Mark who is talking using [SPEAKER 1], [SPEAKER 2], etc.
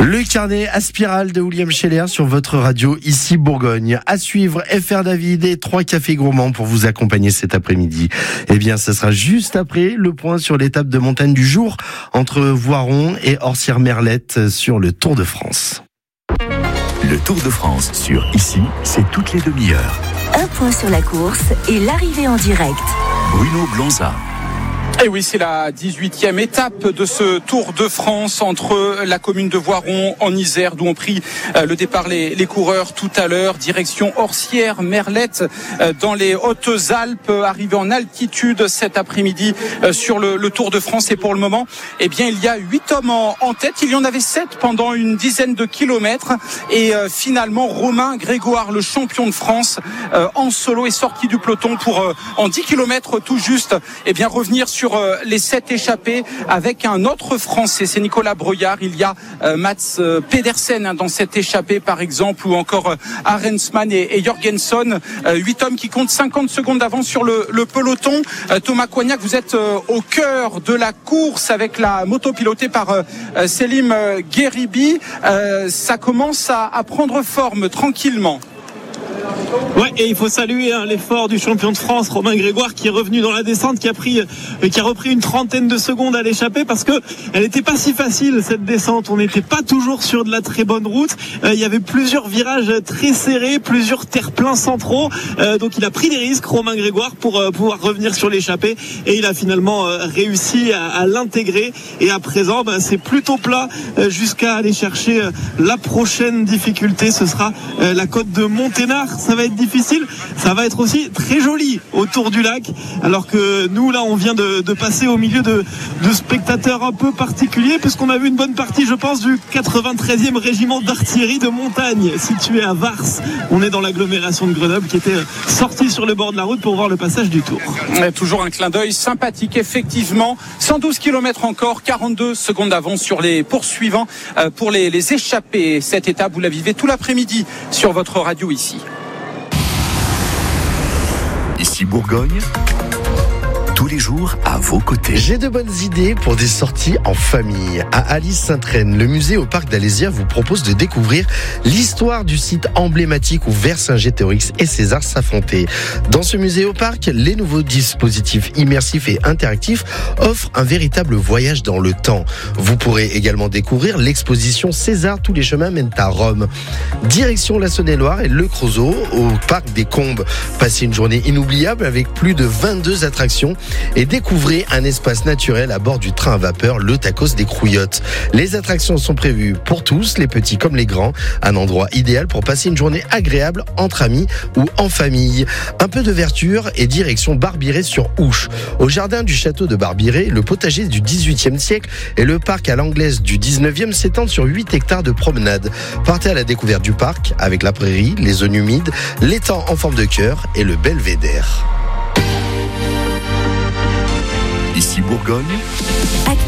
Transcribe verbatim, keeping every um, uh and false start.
[SPEAKER 1] Le carnet à spirale de William Scheller sur votre radio, ici Bourgogne. À suivre, F R David et trois cafés gourmands pour vous accompagner cet après-midi. Eh bien, ce sera juste après le point sur l'étape de montagne du jour entre Voiron et Orsières-Merlette sur le Tour de France.
[SPEAKER 2] Le Tour de France sur Ici, c'est toutes les demi-heures.
[SPEAKER 3] Un point sur la course et l'arrivée en direct.
[SPEAKER 2] Bruno Blanza.
[SPEAKER 4] Et oui, c'est la dix-huitième étape de ce Tour de France entre la commune de Voiron en Isère, d'où ont pris le départ les, les coureurs tout à l'heure, direction Orsières-Merlette dans les Hautes-Alpes, arrivé en altitude cet après-midi sur le, le Tour de France. Et pour le moment, eh bien, il y a huit hommes en, en tête. Il y en avait sept pendant une dizaine de kilomètres. Et euh, finalement, Romain Grégoire, le champion de France, euh, en solo, est sorti du peloton pour, euh, en dix kilomètres tout juste, eh bien, revenir sur les sept échappés avec un autre Français, c'est Nicolas Breuillard. Il y a euh, Mats euh, Pedersen hein, dans cette échappée par exemple, ou encore euh, Arensman et, et Jorgensen, euh, huit hommes qui comptent cinquante secondes d'avance sur le, le peloton. euh, Thomas Coignac, vous êtes euh, au cœur de la course avec la moto pilotée par euh, Selim euh, Gueribi. euh, ça commence à, à prendre forme tranquillement.
[SPEAKER 5] Ouais, et il faut saluer hein, l'effort du champion de France, Romain Grégoire, qui est revenu dans la descente, qui a pris, euh, qui a repris une trentaine de secondes à l'échapper parce que elle n'était pas si facile cette descente. On n'était pas toujours sur de la très bonne route. Euh, il y avait plusieurs virages très serrés, plusieurs terre-pleins centraux. Euh, donc il a pris des risques, Romain Grégoire, pour euh, pouvoir revenir sur l'échappée, et il a finalement euh, réussi à, à l'intégrer. Et à présent, ben, c'est plutôt plat euh, jusqu'à aller chercher euh, la prochaine difficulté. Ce sera euh, la côte de Monténard. Ça va être difficile, ça va être aussi très joli autour du lac, alors que nous là on vient de, de passer au milieu de, de spectateurs un peu particuliers, puisqu'on a vu une bonne partie, je pense, du quatre-vingt-treizième régiment d'artillerie de montagne situé à Vars. On est dans l'agglomération de Grenoble, qui était sorti sur le bord de la route pour voir le passage du Tour.
[SPEAKER 4] Ouais, toujours un clin d'œil sympathique, effectivement. cent douze kilomètres encore, quarante-deux secondes d'avance sur les poursuivants euh, pour les, les échappés. Cette étape, vous la vivez tout l'après-midi sur votre radio ici.
[SPEAKER 2] Ici Bourgogne, tous les jours à vos côtés.
[SPEAKER 1] J'ai de bonnes idées pour des sorties en famille. À Alise-Sainte-Reine, le musée au parc d'Alésia vous propose de découvrir l'histoire du site emblématique où Vercingétorix et César s'affrontaient. Dans ce musée au parc, les nouveaux dispositifs immersifs et interactifs offrent un véritable voyage dans le temps. Vous pourrez également découvrir l'exposition César, tous les chemins mènent à Rome. Direction la Saône-et-Loire et Le Creusot au parc des Combes. Passez une journée inoubliable avec plus de vingt-deux attractions et découvrez un espace naturel à bord du train à vapeur, le Tacos des Crouillottes. Les attractions sont prévues pour tous, les petits comme les grands. Un endroit idéal pour passer une journée agréable entre amis ou en famille. Un peu de verdure et direction Barbiré sur Ouche. Au jardin du château de Barbiré, le potager du dix-huitième siècle et le parc à l'anglaise du dix-neuvième s'étendent sur huit hectares de promenade. Partez à la découverte du parc avec la prairie, les zones humides, l'étang en forme de cœur et le belvédère.
[SPEAKER 2] Ici Bourgogne.
[SPEAKER 3] Actu